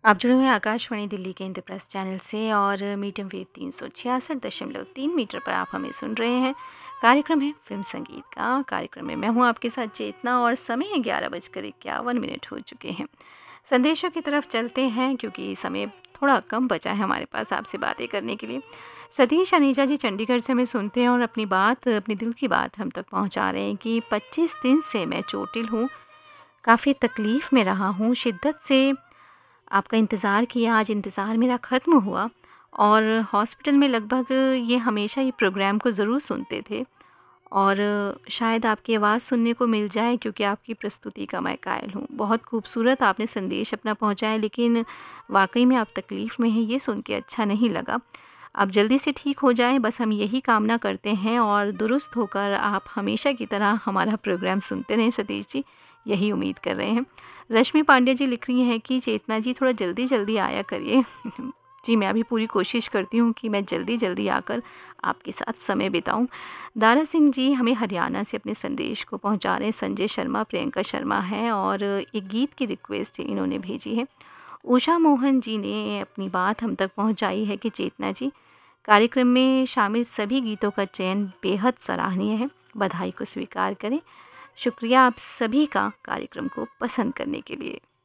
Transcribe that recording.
आप जुड़े हुए हैं आकाशवाणी दिल्ली के इंद्रप्रस्थ चैनल से और मीडियम वेव 366.3 मीटर पर आप हमें सुन रहे हैं। कार्यक्रम है फिल्म संगीत का। कार्यक्रम में मैं हूं आपके साथ चेतना और समय है 11:51 हो चुके हैं। संदेशों की तरफ चलते हैं क्योंकि समय थोड़ा कम बचा है हमारे पास आपसे बातें करने के लिए। सतीश अनीजा जी चंडीगढ़ से हमें सुनते हैं और अपनी दिल की बात हम तक पहुंचा रहे हैं कि 25 दिन से मैं चोटिल हूँ, काफ़ी तकलीफ़ में रहा हूँ, शिद्दत से आपका इंतज़ार किया, आज इंतज़ार मेरा ख़त्म हुआ और हॉस्पिटल में लगभग ये हमेशा ये प्रोग्राम को ज़रूर सुनते थे और शायद आपकी आवाज़ सुनने को मिल जाए क्योंकि आपकी प्रस्तुति का मैं कायल हूँ। बहुत खूबसूरत आपने संदेश अपना पहुँचाया, लेकिन वाक़ई में आप तकलीफ़ में हैं, ये सुन के अच्छा नहीं लगा। आप जल्दी से ठीक हो जाएँ, बस हम यही कामना करते हैं और दुरुस्त होकर आप हमेशा की तरह हमारा प्रोग्राम सुनते रहें सतीश जी, यही उम्मीद कर रहे हैं। रश्मि पांड्या जी लिख रही हैं कि चेतना जी थोड़ा जल्दी-जल्दी आया करिए। जी, मैं अभी पूरी कोशिश करती हूँ कि मैं जल्दी-जल्दी आकर आपके साथ समय बिताऊँ। दारा सिंह जी हमें हरियाणा से अपने संदेश को पहुँचा रहे हैं। संजय शर्मा, प्रियंका शर्मा हैं और एक गीत की रिक्वेस्ट इन्होंने भेजी है। उषा मोहन जी ने अपनी बात हम तक पहुँचाई है कि चेतना जी, कार्यक्रम में शामिल सभी गीतों का चयन बेहद सराहनीय है, बधाई को स्वीकार करें। शुक्रिया आप सभी का कार्यक्रम को पसंद करने के लिए।